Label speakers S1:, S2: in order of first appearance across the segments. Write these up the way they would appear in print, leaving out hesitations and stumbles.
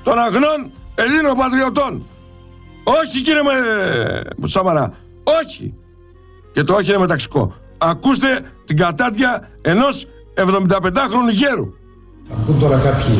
S1: των αγνών Ελλήνων πατριωτών. Όχι κύριε Σαμαρά, όχι. Και το όχι είναι μεταξικό. Ακούστε την κατάντια ενός 75χρονου γέρου.
S2: Ακούν τώρα κάποιοι.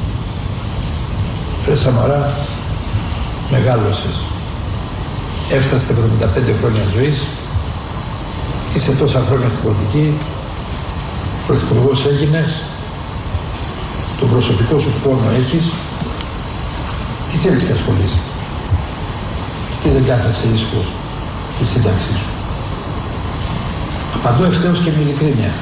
S2: Ρε Σαμαρά, μεγάλωσες. Έφτασε 75 χρόνια ζωής. Είσαι τόσα χρόνια στην πολιτική. Πρωθυπουργός έγινες. Το προσωπικό σου πόνο έχεις. Τι θέλεις και ασχολείσαι? Γιατί δεν κάθεσαι ήσυχος στη σύνταξή σου? Απαντώ ευθέως και με ειλικρίνεια.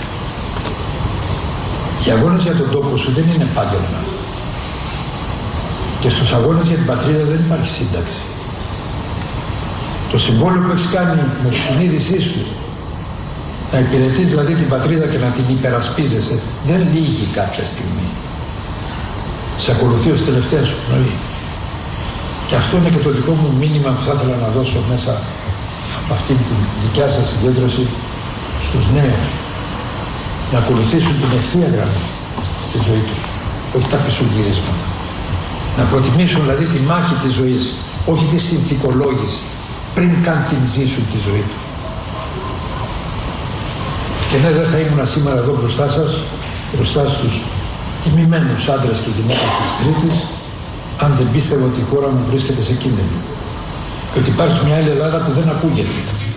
S2: Οι αγώνες για τον τόπο σου δεν είναι επάγγελμα. Και στους αγώνες για την πατρίδα δεν υπάρχει σύνταξη. Το συμβόλαιο που έχεις κάνει με τη συνείδησή σου, να υπηρετείς δηλαδή την πατρίδα και να την υπερασπίζεσαι, δεν λύγει κάποια στιγμή. Σε ακολουθεί ως τελευταία σου πνοή. Και αυτό είναι και το δικό μου μήνυμα που θα ήθελα να δώσω μέσα από αυτή τη δικιά σας συγκέντρωση στους νέους. Να ακολουθήσουν την ευθεία γραμμή στη ζωή τους, όχι τα πισωγυρίσματα. Να προτιμήσουν δηλαδή τη μάχη της ζωής, όχι τη συνθηκολόγηση, πριν καν την ζήσουν τη ζωή τους. Και ναι, δεν θα ήμουν σήμερα εδώ μπροστά σας, μπροστά στους τιμημένους άντρες και γυναίκες της Κρήτης, αν δεν πίστευα ότι η χώρα μου βρίσκεται σε κίνδυνο. Και ότι υπάρχει μια άλλη Ελλάδα που δεν ακούγεται.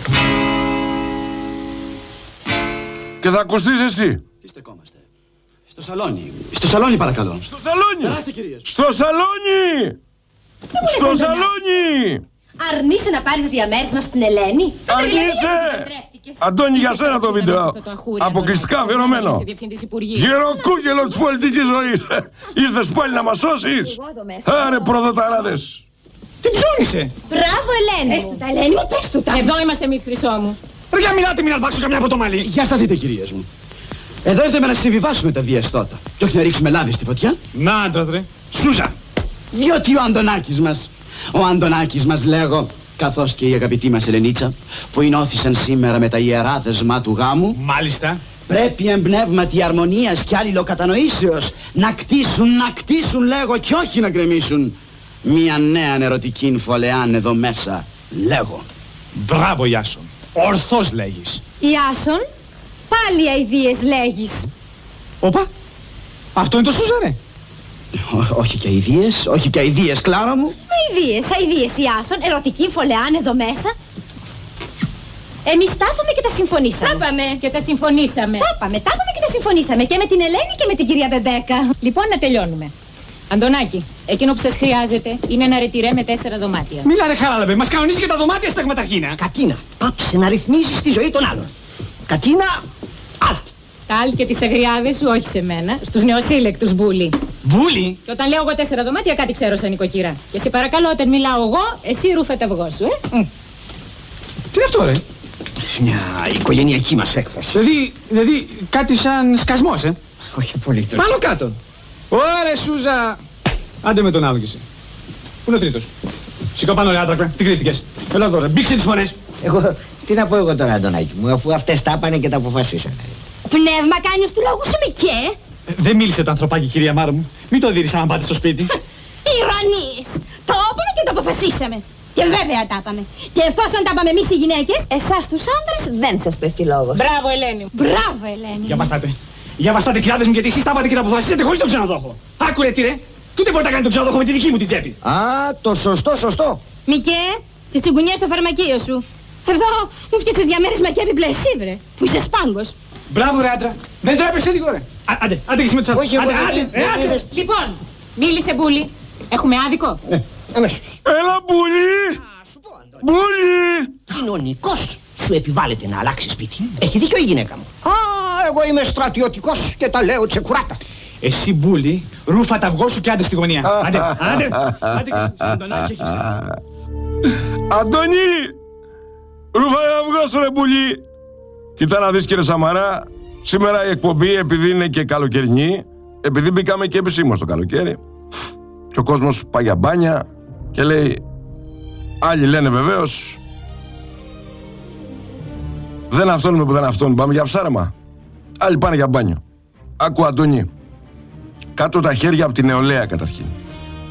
S1: Και θα ακουστείς εσύ.
S3: Τι στεκόμαστε? Στο σαλόνι. Στο σαλόνι παρακαλώ.
S1: Στο σαλόνι!
S3: Περάστε κυρίες.
S1: Στο σαλόνι! Στο σαλόνι!
S4: Αρνείσαι να πάρεις διαμέρισμα στην Ελένη?
S1: Αρνείσαι! Αντώνη, για σένα το βίντεο. Αποκλειστικά αφιερωμένο. Γεροκούγελο της πολιτικής ζωής. Ήρθες πάλι να μας σώσεις? Άρε προδοταράδες.
S5: Τι ψώνισε?
S4: Μπράβο Ελένη! Πες του τα Ελένη μου, πες του τα.
S6: Εδώ είμαστε εμείς, Χρυσό μου.
S5: Ρε για μιλάτε, μην αρπάξω καμιά από το μαλλί.
S3: Για σταθείτε κυρίες μου. Εδώ ήρθαμε να συμβιβάσουμε τα διαστότα. Και όχι να ρίξουμε λάδι στη φωτιά.
S5: Να άντρας ρε. Σούζα.
S3: Διότι ο Αντωνάκης μας λέγω, καθώς και η αγαπητή μας Ελενίτσα, που ενώθησαν σήμερα με τα ιερά δεσμά του γάμου,
S5: Μάλιστα.
S3: πρέπει εμπνεύματι αρμονίας και αλληλοκατανοήσεως να κτίσουν λέγω και όχι να γκρεμίσουν μια νέα ερωτική φωλεάν εδώ μέσα, λέγω.
S5: Μπράβο Ιάσον. Ορθώς λέγεις.
S4: Ιάσον, πάλι αηδίες λέγεις.
S5: Όπα. Αυτό είναι το Σούζα ρε.
S3: Όχι και αηδίες, Κλάρα μου.
S4: Αηδίες Ιάσον, ερωτική φωλεάν εδώ μέσα. Εμείς τα είπαμε και τα συμφωνήσαμε.
S6: Τα είπαμε και τα συμφωνήσαμε.
S4: Τα είπαμε και τα συμφωνήσαμε και με την Ελένη και με την κυρία Μπεμπέκα.
S6: Λοιπόν, να τελειώνουμε. Αντωνάκη, εκείνο που σας χρειάζεται είναι ένα ρετυρέ με 4 δωμάτια.
S5: Μίλα ρε Χαράλαμπε, μας κανονίζει και τα δωμάτια σταγματαρχίνα.
S7: Κατίνα, πάψε να ρυθμίζεις τη ζωή των άλλων. Κατίνα, alt.
S6: Τα άλλη και τις αγριάδες σου, όχι σε μένα, στους νεοσύλλεκτους Μπούλη.
S5: Μπούλη.
S6: Και όταν λέω εγώ 4 δωμάτια, κάτι ξέρω σαν νοικοκυρά. Και σε παρακαλώ, όταν μιλάω εγώ, εσύ ρούφε τα αυγό σου,
S5: Τι είναι αυτό ρε?
S7: Μια οικογενειακή μας έκφραση.
S5: Δηλαδή κάτι σαν σκασμός,
S7: Όχι απολύτως.
S5: Πάνω κάτω. Ωραία Σούζα. Άντε με τον άλλο κι εσύ. Πού είναι ο τρίτος? Σηκώ πάνω ρε άντρακλα, τι κρύφτηκες? Έλα εδώ ρε, μπήξε τις φωνές.
S7: Εγώ, τι να πω εγώ τώρα Αντωνάκη μου, αφού αυτές τα πάνε και τα αποφασίσανε.
S4: Πνεύμα κάνεις του λόγου σου, Μικέ.
S5: Δεν μίλησε το ανθρωπάκι κυρία Μάρο μου. Μην το δείρεις άμα πάτε στο σπίτι.
S4: Ηρωνείς. Το είπαμε και το αποφασίσαμε. Και βέβαια τα είπαμε. Και εφόσον τα είπαμε εμείς οι γυναίκες, εσάς τους άντρες δεν σας πέφτει λόγος.
S6: Μπράβο, Ελένη.
S4: Μπράβο, Ελένη.
S5: Για βαστάτε κυρίαδες μου, γιατί εσείς τα είπατε και τα αποφασίσατε χωρίς τον ξενοδόχο. Άκουρε τι ρε. Τούτε μπορεί να κάνει τον ξενοδόχο με τη δική μου την τσέπη.
S7: Α, το σωστό.
S4: Μικέ, τις τσιγκουνιές στο φαρμακείο σου. Εδώ μου φτιάξες διαμέρισμα και έπιπλα εσύ, βρε, που είσαι σπάγκος.
S5: Μπράβο ρε άντρα. Δεν τρέπεσαι λίγο ρε. Άντε και εσύ με τους άλλους. Άντε.
S6: Λοιπόν, μίλησε Μπούλη. Έχουμε άδικο.
S7: Αμέσως.
S1: Έλα Μπούλη!
S7: Σου πω Αντώνη.
S1: Μπούλη!
S7: Κοινωνικός σου επιβάλλεται να αλλάξει σπίτι. Έχει δίκιο η γυναίκα μου. Α, εγώ είμαι στρατιωτικός και τα λέω τσεκουράτα.
S5: Εσύ Μπούλη, ρούφα τα αυγό σου και άντε στη γωνία. Άντε και εσύ, Αντωνάκη έχεις.
S1: Αντώνη! Ρούφα τα αυγό σου ρε Μπούλη! Κοίτα να δεις κύριε Σαμαρά, σήμερα η εκπομπή επειδή είναι και καλοκαιρινή, επειδή μπήκαμε και επισήμως το καλοκαίρι, και ο κόσμος πάει για μπάνια και λέει, άλλοι λένε βεβαίως, δεν αυτόνουμε που δεν αυτόν, πάμε για ψάρεμα. Άλλοι πάνε για μπάνιο. Άκου Αντώνη, κάτω τα χέρια από την νεολαία καταρχήν.